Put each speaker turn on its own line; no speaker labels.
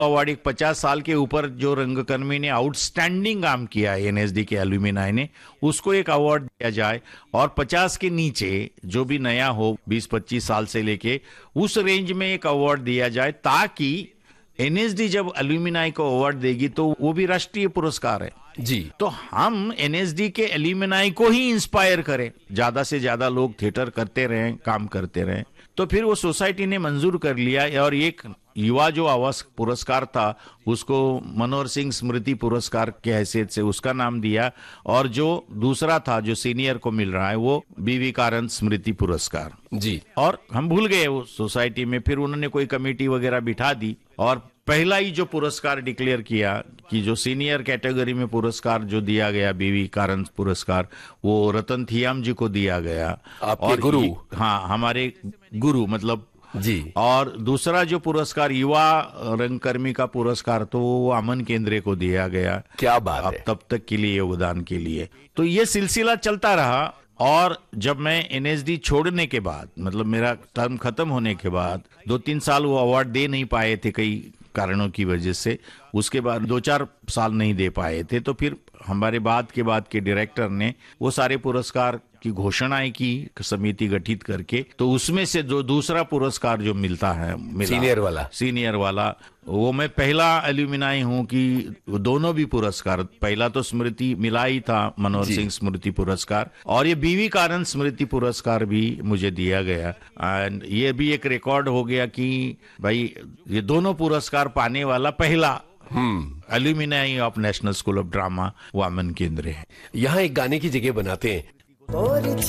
Award एक 50 साल के ऊपर जो रंगकर्मी ने आउटस्टैंडिंग काम किया है एनएसडी के एल्यूमिनाई ने, उसको एक अवार्ड दिया जाए। और 50 के नीचे जो भी नया हो 20-25 साल से लेके उस रेंज में एक अवार्ड दिया जाए, ताकि एनएसडी जब एल्यूमिनाई को अवार्ड देगी तो वो भी राष्ट्रीय पुरस्कार है
जी।
तो हम एनएसडी के एल्यूमिनाई को ही इंस्पायर करें, ज्यादा से ज्यादा लोग थिएटर करते रहें, काम करते रहें। तो फिर वो सोसाइटी ने मंजूर कर लिया और एक युवा जो आवास पुरस्कार था उसको मनोहर सिंह स्मृति पुरस्कार के हैसियत से उसका नाम दिया, और जो दूसरा था जो सीनियर को मिल रहा है वो बीवी कारंत स्मृति पुरस्कार
जी।
और हम भूल गए वो सोसाइटी में। फिर उन्होंने कोई कमेटी वगैरह बिठा दी और पहला ही जो पुरस्कार डिक्लेयर किया कि जो सीनियर कैटेगरी में पुरस्कार जो दिया गया बीवी कारंत पुरस्कार, वो रतन थियाम जी को दिया गया।
आपके
और
गुरु?
हाँ, हमारे गुरु मतलब
जी।
और दूसरा जो पुरस्कार युवा रंगकर्मी का पुरस्कार तो वो अमन केंद्रे को दिया गया।
क्या बात
अब
है।
तब तक के लिए योगदान के लिए। तो ये सिलसिला चलता रहा। और जब मैं एनएसडी छोड़ने के बाद, मतलब मेरा टर्म खत्म होने के बाद 2-3 साल वो अवार्ड दे नहीं पाए थे कई कारणों की वजह से, उसके बाद 2-4 साल नहीं दे पाए थे, तो फिर हमारे बाद के डायरेक्टर ने वो सारे पुरस्कार की घोषणाएं की समिति गठित करके। तो उसमें से जो दूसरा पुरस्कार जो मिला सीनियर वाला वो मैं पहला एल्यूमिनाई हूं कि दोनों भी पुरस्कार, पहला तो स्मृति मिला ही था मनोहर सिंह स्मृति पुरस्कार, और ये बीवी कारंत स्मृति पुरस्कार भी मुझे दिया गया। एंड ये भी एक रिकॉर्ड हो गया कि भाई ये दोनों पुरस्कार पाने वाला पहला alumni of national school of drama वो अमन केंद्रे है।
यहाँ एक गाने की जगह बनाते हैं।